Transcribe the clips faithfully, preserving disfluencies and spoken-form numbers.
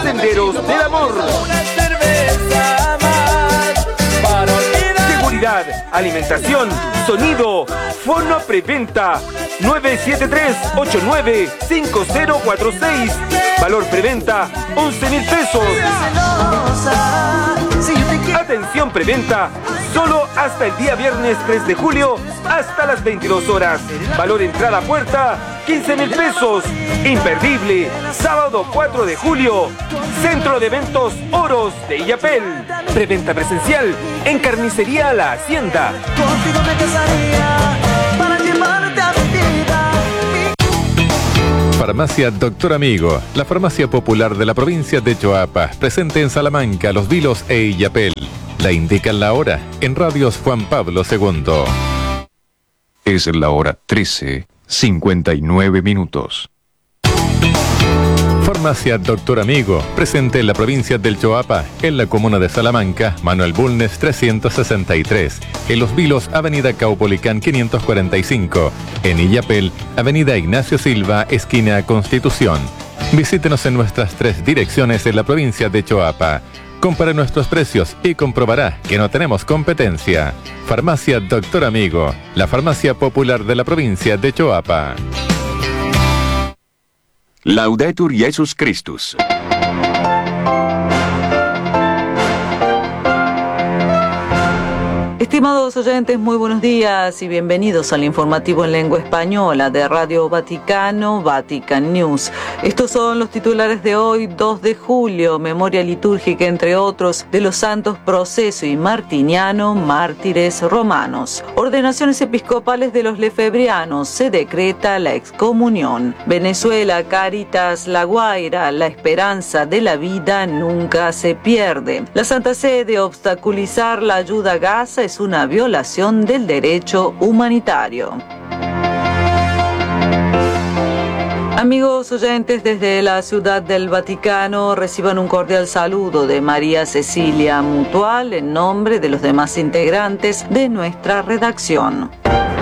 Senderos del Amor. Seguridad, alimentación, sonido, fono preventa nueve siete tres, ocho nueve, cinco cero cuatro seis. Valor preventa once mil pesos. Atención preventa solo hasta el día viernes tres de julio hasta las veintidós horas. Valor entrada a puerta quince mil pesos. Imperdible, sábado cuatro de julio, Centro de Eventos Oros de Illapel. Preventa presencial en Carnicería La Hacienda. Contigo me casaría para llevarte a mi vida. Farmacia Doctor Amigo, la farmacia popular de la provincia de Choapa, presente en Salamanca, Los Vilos e Illapel. La indican la hora en Radios Juan Pablo segundo. Es la hora trece, cincuenta y nueve minutos. Farmacia Doctor Amigo, presente en la provincia del Choapa, en la comuna de Salamanca, Manuel Bulnes trescientos sesenta y tres, en Los Vilos, Avenida Caupolicán quinientos cuarenta y cinco, en Illapel, Avenida Ignacio Silva, esquina Constitución. Visítenos en nuestras tres direcciones en la provincia de Choapa. Compare nuestros precios y comprobará que no tenemos competencia. Farmacia Doctor Amigo, la farmacia popular de la provincia de Choapa. Laudetur Jesus Christus. Estimados oyentes, muy buenos días y bienvenidos al informativo en lengua española de Radio Vaticano, Vatican News. Estos son los titulares de hoy, dos de julio, memoria litúrgica, entre otros, de los santos Proceso y Martiniano, mártires romanos. Ordenaciones episcopales de los lefebrianos, se decreta la excomunión. Venezuela, Cáritas La Guaira, la esperanza de la vida nunca se pierde. La Santa Sede, obstaculizar la ayuda a Gaza es una violación del derecho humanitario. Amigos oyentes, desde la Ciudad del Vaticano reciban un cordial saludo de María Cecilia Mutual en nombre de los demás integrantes de nuestra redacción.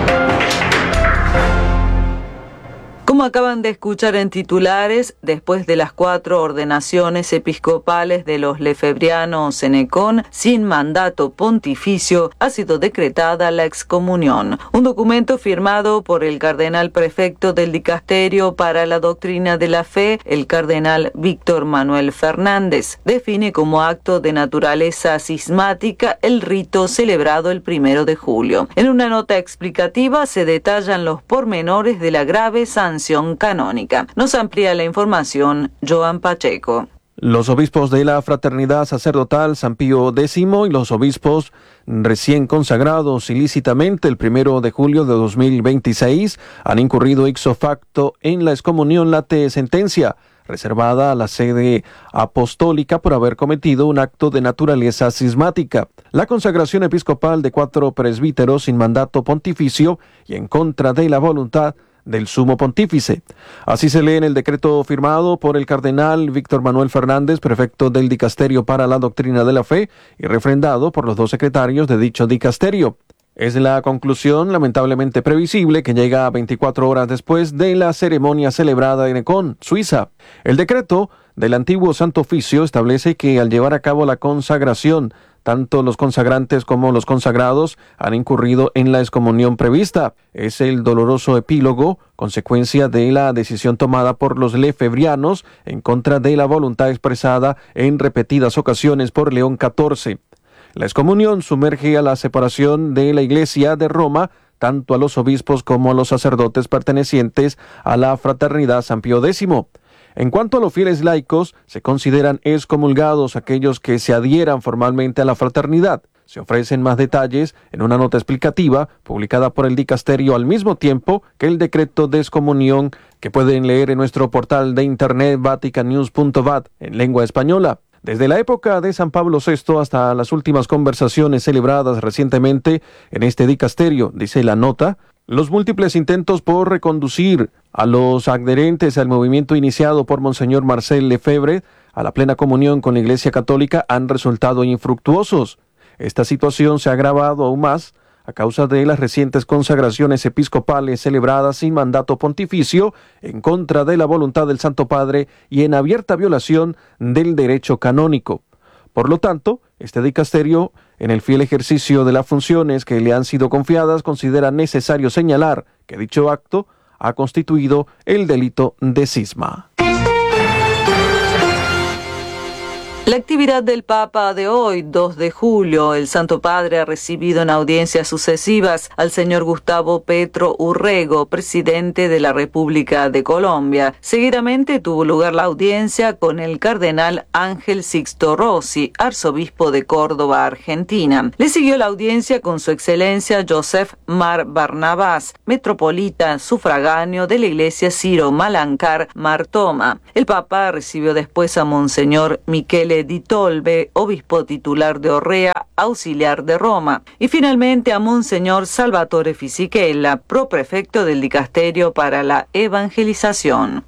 Como acaban de escuchar en titulares, después de las cuatro ordenaciones episcopales de los lefebrianos en Ecón, sin mandato pontificio, ha sido decretada la excomunión. Un documento firmado por el cardenal prefecto del Dicasterio para la Doctrina de la Fe, el cardenal Víctor Manuel Fernández, define como acto de naturaleza cismática el rito celebrado el primero de julio. En una nota explicativa se detallan los pormenores de la grave sanción canónica. Nos amplía la información Joan Pacheco. Los obispos de la Fraternidad Sacerdotal San Pío X y los obispos recién consagrados ilícitamente el primero de julio de dos mil veintiséis han incurrido ipso facto en la excomunión late sentencia, reservada a la sede apostólica por haber cometido un acto de naturaleza cismática. La consagración episcopal de cuatro presbíteros sin mandato pontificio y en contra de la voluntad del sumo pontífice. Así se lee en el decreto firmado por el cardenal Víctor Manuel Fernández, prefecto del Dicasterio para la Doctrina de la Fe, y refrendado por los dos secretarios de dicho dicasterio. Es la conclusión lamentablemente previsible que llega veinticuatro horas después de la ceremonia celebrada en Ecón, Suiza. El decreto del antiguo Santo Oficio establece que al llevar a cabo la consagración, tanto los consagrantes como los consagrados han incurrido en la excomunión prevista. Es el doloroso epílogo, consecuencia de la decisión tomada por los lefebrianos en contra de la voluntad expresada en repetidas ocasiones por León catorce. La excomunión sumerge a la separación de la Iglesia de Roma, tanto a los obispos como a los sacerdotes pertenecientes a la Fraternidad San Pío X. En cuanto a los fieles laicos, se consideran excomulgados aquellos que se adhieran formalmente a la fraternidad. Se ofrecen más detalles en una nota explicativa publicada por el Dicasterio al mismo tiempo que el decreto de excomunión que pueden leer en nuestro portal de internet vatican news punto v a t en lengua española. Desde la época de San Pablo sexto hasta las últimas conversaciones celebradas recientemente en este dicasterio, dice la nota, los múltiples intentos por reconducir a los adherentes al movimiento iniciado por Monseñor Marcel Lefebvre a la plena comunión con la Iglesia Católica han resultado infructuosos. Esta situación se ha agravado aún más a causa de las recientes consagraciones episcopales celebradas sin mandato pontificio, en contra de la voluntad del Santo Padre y en abierta violación del derecho canónico. Por lo tanto, este dicasterio, en el fiel ejercicio de las funciones que le han sido confiadas, considera necesario señalar que dicho acto ha constituido el delito de cisma. La actividad del Papa de hoy, dos de julio, el Santo Padre ha recibido en audiencias sucesivas al señor Gustavo Petro Urrego, presidente de la República de Colombia. Seguidamente tuvo lugar la audiencia con el cardenal Ángel Sixto Rossi, arzobispo de Córdoba, Argentina. Le siguió la audiencia con su excelencia Joseph Mar Barnabás, metropolita sufragáneo de la iglesia Ciro Malancár Martoma. El Papa recibió después a Monseñor Michele Di Tolbe, obispo titular de Orrea, auxiliar de Roma, y finalmente a Monseñor Salvatore Fisichella, proprefecto del Dicasterio para la Evangelización.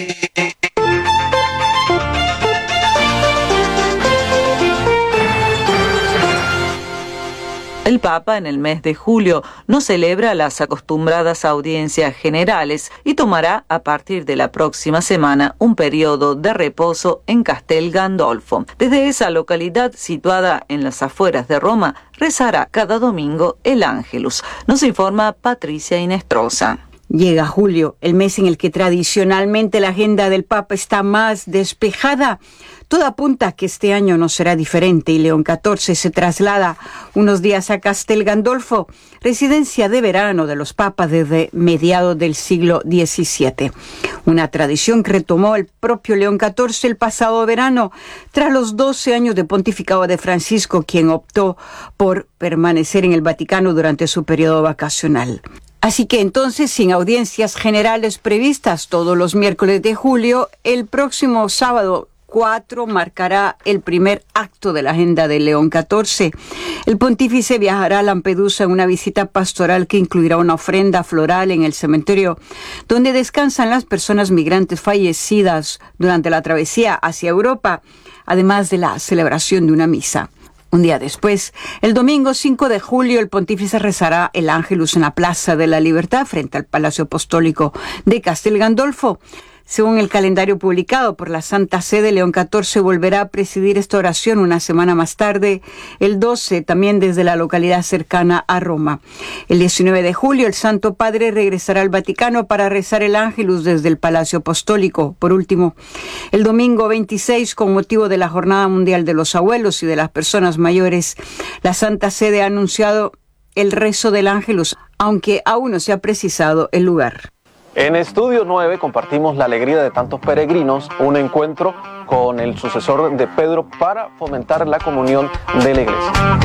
El Papa en el mes de julio no celebra las acostumbradas audiencias generales y tomará a partir de la próxima semana un periodo de reposo en Castel Gandolfo. Desde esa localidad situada en las afueras de Roma, rezará cada domingo el Ángelus. Nos informa Patricia Inestrosa. Llega julio, el mes en el que tradicionalmente la agenda del Papa está más despejada. Todo apunta a que este año no será diferente y León catorce se traslada unos días a Castel Gandolfo, residencia de verano de los papas desde mediados del siglo diecisiete. Una tradición que retomó el propio León catorce el pasado verano, tras los doce años de pontificado de Francisco, quien optó por permanecer en el Vaticano durante su periodo vacacional. Así que entonces, sin audiencias generales previstas todos los miércoles de julio, el próximo sábado cuatro marcará el primer acto de la agenda de León catorce. El pontífice viajará a Lampedusa en una visita pastoral que incluirá una ofrenda floral en el cementerio donde descansan las personas migrantes fallecidas durante la travesía hacia Europa, además de la celebración de una misa. Un día después, el domingo cinco de julio, el pontífice rezará el Ángelus en la Plaza de la Libertad frente al Palacio Apostólico de Castel Gandolfo. Según el calendario publicado por la Santa Sede, León catorce volverá a presidir esta oración una semana más tarde, el doce, también desde la localidad cercana a Roma. El diecinueve de julio, el Santo Padre regresará al Vaticano para rezar el Ángelus desde el Palacio Apostólico. Por último, el domingo veintiséis, con motivo de la Jornada Mundial de los Abuelos y de las Personas Mayores, la Santa Sede ha anunciado el rezo del Ángelus, aunque aún no se ha precisado el lugar. En Estudio nueve compartimos la alegría de tantos peregrinos, un encuentro con el sucesor de Pedro para fomentar la comunión de la Iglesia.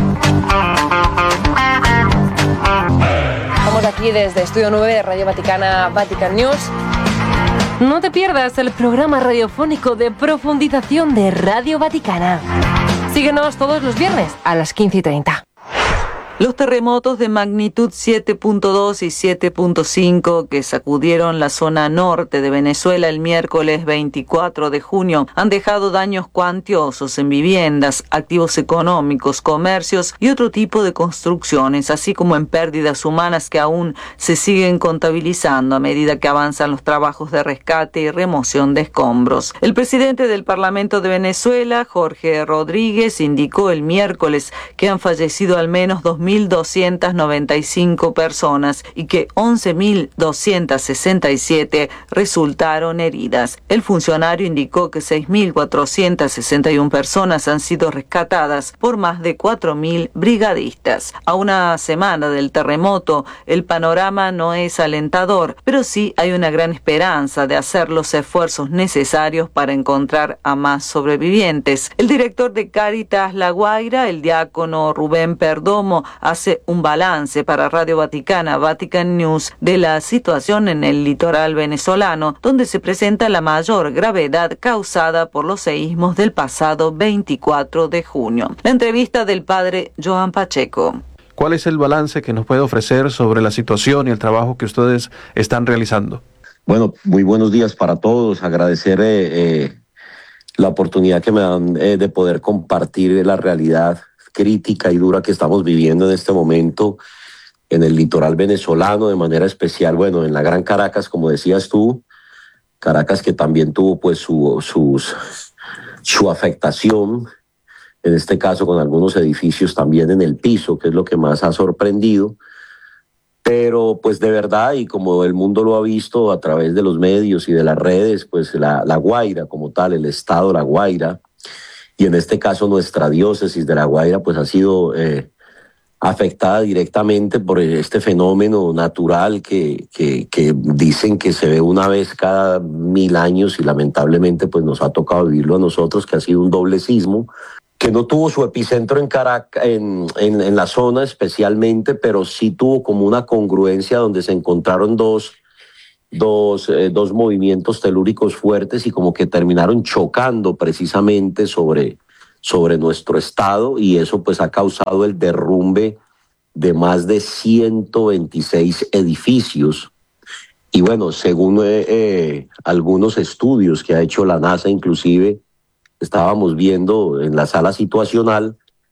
Estamos aquí desde Estudio nueve de Radio Vaticana, Vatican News. No te pierdas el programa radiofónico de profundización de Radio Vaticana. Síguenos todos los viernes a las quince y treinta. Los terremotos de magnitud siete punto dos y siete punto cinco que sacudieron la zona norte de Venezuela el miércoles veinticuatro de junio han dejado daños cuantiosos en viviendas, activos económicos, comercios y otro tipo de construcciones, así como en pérdidas humanas que aún se siguen contabilizando a medida que avanzan los trabajos de rescate y remoción de escombros. El presidente del Parlamento de Venezuela, Jorge Rodríguez, indicó el miércoles que han fallecido al menos dos mil doscientas noventa y cinco personas y que once mil doscientas sesenta y siete resultaron heridas. El funcionario indicó que seis mil cuatrocientas sesenta y una personas han sido rescatadas por más de cuatro mil brigadistas. A una semana del terremoto, el panorama no es alentador, pero sí hay una gran esperanza de hacer los esfuerzos necesarios para encontrar a más sobrevivientes. El director de Cáritas La Guaira, el diácono Rubén Perdomo, hace un balance para Radio Vaticana, Vatican News, de la situación en el litoral venezolano, donde se presenta la mayor gravedad causada por los seísmos del pasado veinticuatro de junio. La entrevista del padre Joan Pacheco. ¿Cuál es el balance que nos puede ofrecer sobre la situación y el trabajo que ustedes están realizando? Bueno, muy buenos días para todos. Agradecer eh, eh, la oportunidad que me dan eh, de poder compartir la realidad crítica y dura que estamos viviendo en este momento en el litoral venezolano, de manera especial, bueno, en la Gran Caracas, como decías tú, Caracas que también tuvo pues su, sus, su afectación, en este caso con algunos edificios también en el piso, que es lo que más ha sorprendido. Pero pues de verdad, y como el mundo lo ha visto a través de los medios y de las redes, pues la, la Guaira como tal, el estado La Guaira, y en este caso nuestra diócesis de La Guaira, pues ha sido eh, afectada directamente por este fenómeno natural que, que, que dicen que se ve una vez cada mil años y lamentablemente pues nos ha tocado vivirlo a nosotros, que ha sido un doble sismo, que no tuvo su epicentro en Caracas, en, en, en la zona especialmente, pero sí tuvo como una congruencia donde se encontraron dos, dos, eh, dos movimientos telúricos fuertes y como que terminaron chocando precisamente sobre, sobre nuestro estado, y eso pues ha causado el derrumbe de más de ciento veintiséis edificios. Y bueno, según eh, eh, algunos estudios que ha hecho la NASA inclusive, estábamos viendo en la sala situacional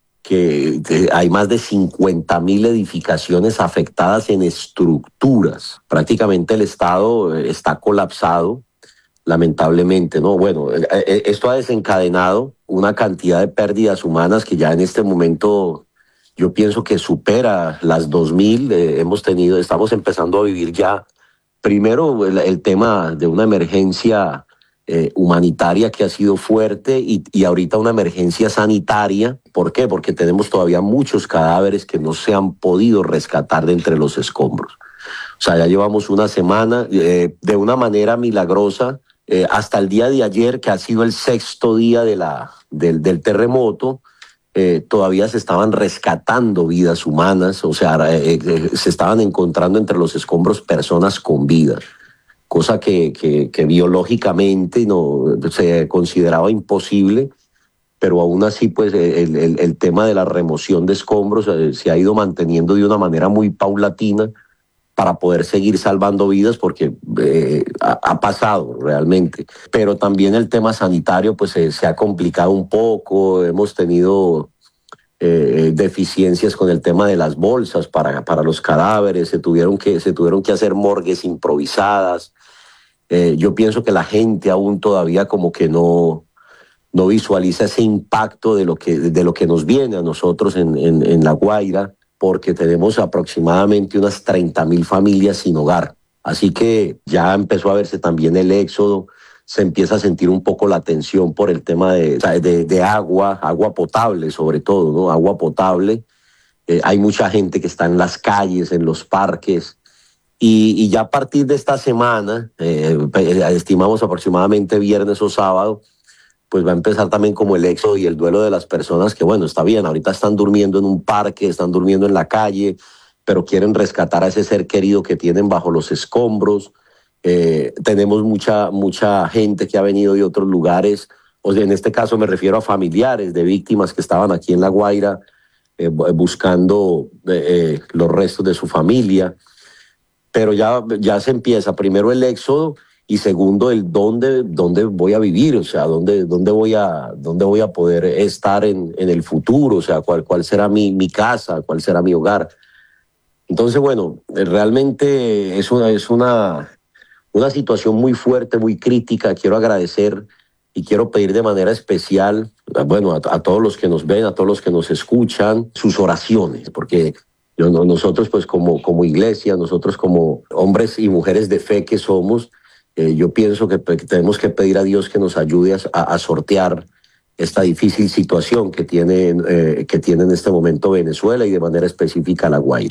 que hay más de cincuenta mil edificaciones afectadas en estructuras. Prácticamente el Estado está colapsado, lamentablemente, ¿no? Bueno, esto ha desencadenado una cantidad de pérdidas humanas que ya en este momento yo pienso que supera las dos mil. Eh, hemos tenido, estamos empezando a vivir ya, primero el, el tema de una emergencia Eh, humanitaria que ha sido fuerte y, y ahorita una emergencia sanitaria. ¿Por qué? Porque tenemos todavía muchos cadáveres que no se han podido rescatar de entre los escombros. O sea, ya llevamos una semana eh, de una manera milagrosa eh, hasta el día de ayer, que ha sido el sexto día de la, del, del terremoto. Eh, todavía se estaban rescatando vidas humanas, o sea, eh, eh, se estaban encontrando entre los escombros personas con vida, cosa que, que, que biológicamente no se consideraba imposible, pero aún así pues el, el, el tema de la remoción de escombros eh, se ha ido manteniendo de una manera muy paulatina para poder seguir salvando vidas, porque eh, ha, ha pasado realmente. Pero también el tema sanitario pues eh, se ha complicado un poco, hemos tenido eh, deficiencias con el tema de las bolsas para, para los cadáveres, se tuvieron que, se tuvieron que hacer morgues improvisadas. Eh, yo pienso que la gente aún todavía como que no, no visualiza ese impacto de lo que, de lo que nos viene a nosotros en, en, en La Guaira, porque tenemos aproximadamente unas treinta mil familias sin hogar. Así que ya empezó a verse también el éxodo, se empieza a sentir un poco la tensión por el tema de, de, de agua, agua potable sobre todo, ¿no? Agua potable. Eh, hay mucha gente que está en las calles, en los parques, y, y ya a partir de esta semana, eh, estimamos aproximadamente viernes o sábado, pues va a empezar también como el éxodo y el duelo de las personas que, bueno, está bien, ahorita están durmiendo en un parque, están durmiendo en la calle, pero quieren rescatar a ese ser querido que tienen bajo los escombros. Eh, tenemos mucha, mucha gente que ha venido de otros lugares, o sea, en este caso me refiero a familiares de víctimas que estaban aquí en La Guaira eh, buscando eh, los restos de su familia. Pero ya, ya se empieza, primero el éxodo y segundo el dónde, dónde voy a vivir, o sea, dónde, dónde, voy, a, dónde voy a poder estar en, en el futuro, o sea, cuál, cuál será mi, mi casa, cuál será mi hogar. Entonces, bueno, realmente es una, es una, una situación muy fuerte, muy crítica. Quiero agradecer y quiero pedir de manera especial, bueno, a, a todos los que nos ven, a todos los que nos escuchan, sus oraciones, porque yo, nosotros pues como, como iglesia, nosotros como hombres y mujeres de fe que somos, eh, yo pienso que, que tenemos que pedir a Dios que nos ayude a, a sortear esta difícil situación que tiene, eh, que tiene en este momento Venezuela y de manera específica La Guaira.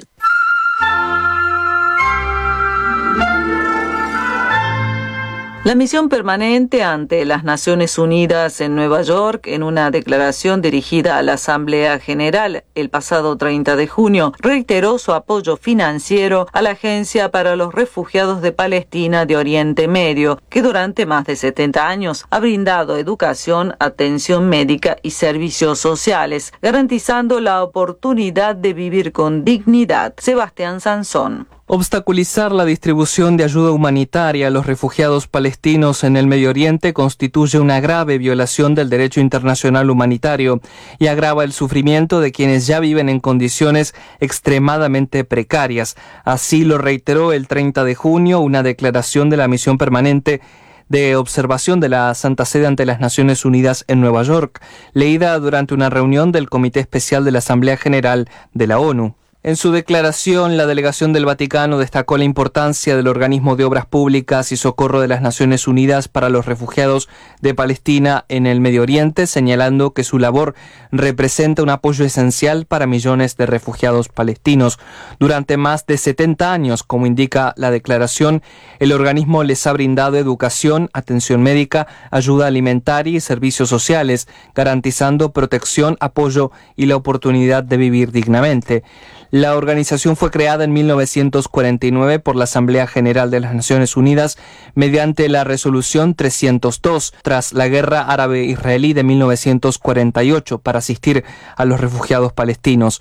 La misión permanente ante las Naciones Unidas en Nueva York, en una declaración dirigida a la Asamblea General el pasado treinta de junio, reiteró su apoyo financiero a la Agencia para los Refugiados de Palestina de Oriente Medio, que durante más de setenta años ha brindado educación, atención médica y servicios sociales, garantizando la oportunidad de vivir con dignidad. Sebastián Sansón. Obstaculizar la distribución de ayuda humanitaria a los refugiados palestinos en el Medio Oriente constituye una grave violación del derecho internacional humanitario y agrava el sufrimiento de quienes ya viven en condiciones extremadamente precarias. Así lo reiteró el treinta de junio una declaración de la misión permanente de observación de la Santa Sede ante las Naciones Unidas en Nueva York, leída durante una reunión del Comité Especial de la Asamblea General de la ONU. En su declaración, la delegación del Vaticano destacó la importancia del Organismo de Obras Públicas y Socorro de las Naciones Unidas para los refugiados de Palestina en el Medio Oriente, señalando que su labor representa un apoyo esencial para millones de refugiados palestinos. Durante más de setenta años, como indica la declaración, el organismo les ha brindado educación, atención médica, ayuda alimentaria y servicios sociales, garantizando protección, apoyo y la oportunidad de vivir dignamente. La organización fue creada en mil novecientos cuarenta y nueve por la Asamblea General de las Naciones Unidas mediante la Resolución trescientos dos, tras la Guerra Árabe-Israelí de mil novecientos cuarenta y ocho, para asistir a los refugiados palestinos.